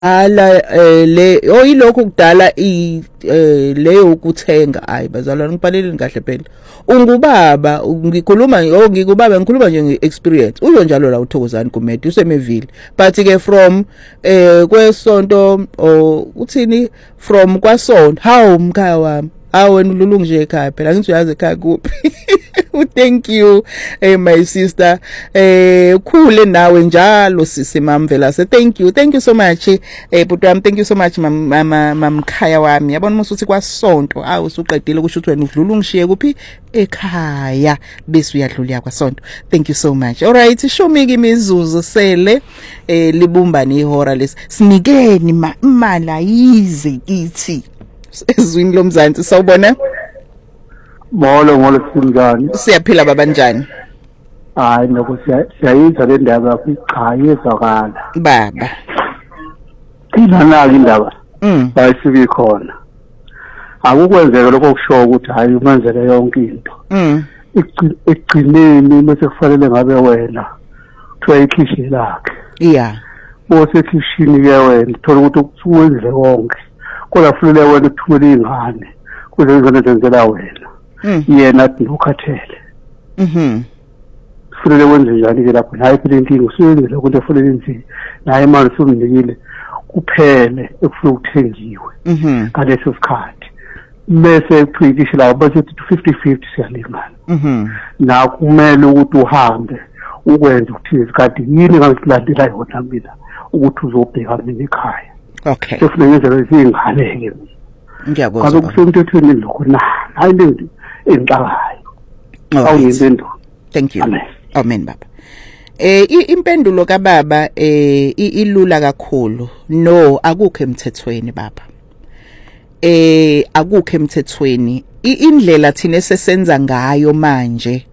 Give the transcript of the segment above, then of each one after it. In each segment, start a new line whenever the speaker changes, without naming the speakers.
ala le oyilokho kudala leyo ukuthenga hayi bazalwane ngibhaleleni kahle phela ungubaba ngikhuluma ngikhuluma nje ngeexperience uyo njalo la uThokozani Gumede usemevile but ke from kwesonto uthini from kwasonto hawu mkhaya wami wena ululungu nje ekhaya phela ngithi uyazi ekhaya kuphi thank you my sister khule nawe njalo sisi mamvela se thank you so much butwami thank you so much mamkhaya wami yabona musuthi kwasonto usuqedile ukusho ukuthi wena udlula ungishiye kuphi ekhaya bese uyadlula kwasonto thank you so much all right show me imizuzu sele libumbani ihora lesi sinikeni imala yize kithi ezwini lomzansi sawubona
Molo sinjani
siyaphila baba njani
hayi noko siyayizwa le ndaba yakho yezwakala
baba
inanaki indaba bayisuke khona akukwenzeka lokho kusho ukuthi hayi umenzele yonke into igcineni bese kufanele ngabe wena kuthiwa ikhishi lakhe bose khishini ke wena thola ukuthi uwenzile konke kodwa kufanele wena uthumele ingane kuze izona zenzela wena yena ukhathele kufanele wenze njani ke lapho naye phela inkinga usuyenzile ukuthi efanele enzi naye imali sumnikile kuphele ekufuna ukuthengiwe ngaleso sikhathi bese kuphikisha la bese 50-50 siyalingana na kumele ukuthi uhambe ukwenza ukuthi isikhathi yini ngasilandela yona mina ukuthi uzobheka mina ekhaya
okay
sefuna ngendlela izingane ke
ngiyakuzwa
kabe kusemthethweni lokho hayi lento enhlakayo awuyimpendulo
thank you amen baba impendulo kaBaba ilula kakhulu no akukho emthethweni baba akukho emthethweni indlela thina esesenza ngayo manje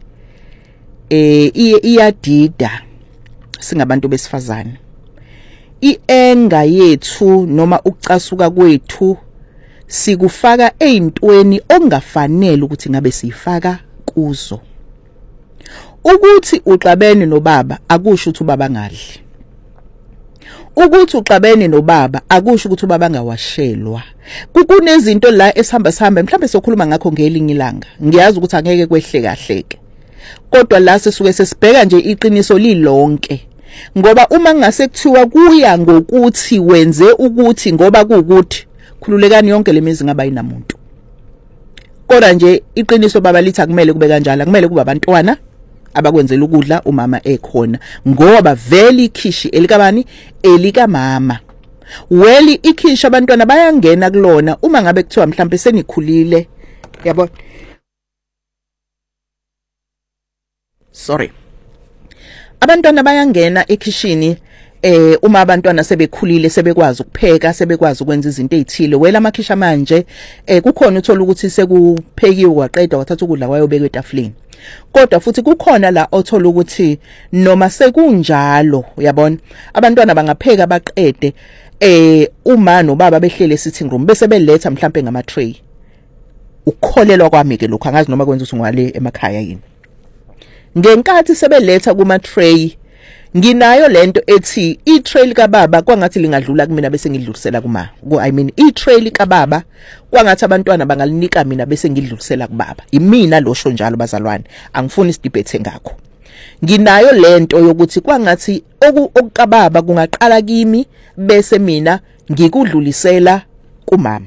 iyadida singabantu besifazane ienga yethu noma ukucasuka kwethu sikufaka ezintweni ongafanele ukuthi ngabe siyifaka kuzo ukuthi uxabene nobaba akusho ukuthi ubaba ngadli ukuthi uxabene nobaba akusho ukuthi ubaba ngawashelwa kunezinto la esihamba mhlawumbe sokhuluma ngakho ngelinye ilanga ngiyazi ukuthi angeke kwehle kahleke kodwa la sisuke sesibheka nje iqiniso lilonke ngoba uma ngase kuthiwa kuya ngokuthi wenze ukuthi ngoba kuukuthi khululekani yonke lemizi ngaba inamuntu kodwa nje iqiniso baba lithi akumele kube kanjalo kumele kuba abantwana abakwenzela ukudla umama ekhona ngoba vele ikhishi elikabani elikamama weli ikhishi abantwana bayangena kulona uma ngabe kuthiwa mhlambe senikhulile yabo sorry abantwana bayangena ekhishini uma abantwana sebekhulile sebekwazi ukupheka sebekwazi ukwenza izinto ezithile wela amakhisha manje kukhona uthola ukuthi sekuphekiwe waqedwa wathatha ukudla kwayobeka etafuleni kodwa futhi kukhona la othola ukuthi noma sekunjalo uyabona abantwana bangapheka baqede uma nobaba behlele sitting room bese beletha mhlambe ngama tray ukukholelwa kwami ke lokho angazi noma kwenza ukuthi ngwale emakhaya yini ngenkathi sebeletha kuma tray nginayo lento ethi i-trail kaBaba kwangathi lingadlula kumina bese ngidlulisela kuma I mean i-trail kaBaba kwangathi abantwana bangalinika mina bese ngidlulisela kuBaba imina losho njalo bazalwane angifuni isidebate ngakho nginayo lento yokuthi kwangathi okukaBaba kungaqala kimi bese mina ngikudlulisela kumama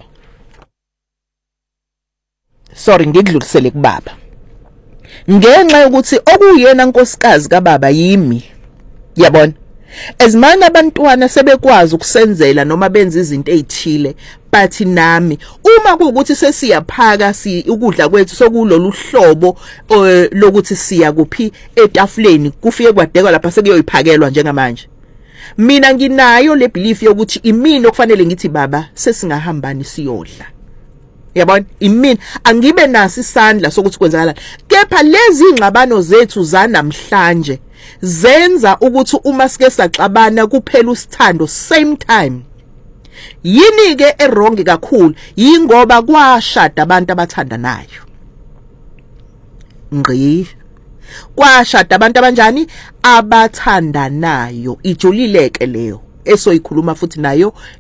sorry ngikudlulisele kuBaba ngenxa yokuthi okuyena nkosikazi kaBaba yimi yabona ezimana abantwana sebekwazi ukusenzela noma benza izinto ezithile but nami uma kuukuthi sesiyaphaka ukudla kwethu sokulolu hlobo lokuthi siya kuphi etafuleni kufike kwadekwa lapha sekuyoyiphakelwa njengamanje mina nginayo le belief yokuthi imini okufanele ngithi baba sesingahambani siyodla yabona imini angibe nasi isandla sokuthi kwenzakala kepha lezi ingxabano zethu zanamhlanje zenza ukuthi uma sike saxabana kuphela usithando same time yini ke errong kakhulu yingoba kwashada abantu abathandanayo ngqi kwashada abantu abanjani abathandanayo ijulileke leyo esoyikhuluma futhi nayo